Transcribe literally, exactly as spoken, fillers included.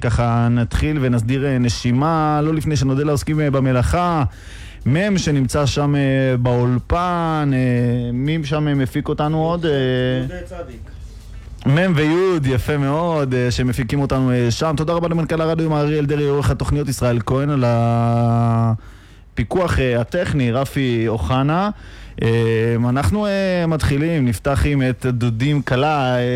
ככה נתחיל ונסדיר נשימה, לא לפני שנודה לעוסקים במלאכה. מם שנמצא שם באולפן, מי שם מפיק אותנו עוד? יהודה צדיק. מם ויוד, יפה מאוד, שמפיקים אותנו שם. תודה רבה למנכ"ל הרדיו מר אריאל דרעי, עורך התוכניות ישראל כהן, על הפיקוח הטכני רפי אוחנה. אנחנו מתחילים, נפתח עם את דודים קלה.